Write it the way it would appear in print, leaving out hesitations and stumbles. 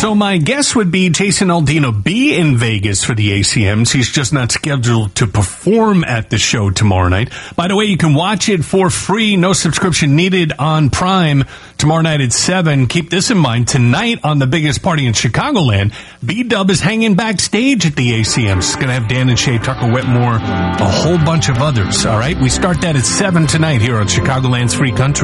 So my guess would be Jason Aldean be in Vegas for the ACMs. He's just not scheduled to perform at the show tomorrow night. By the way, you can watch it for free, no subscription needed on Prime tomorrow night at 7. Keep this in mind. Tonight on the biggest party in Chicagoland, B-Dub is hanging backstage at the ACMs. It's going to have Dan and Shay, Tucker Whitmore, a whole bunch of others. All right, we start that at 7 tonight here on Chicagoland's Free Country.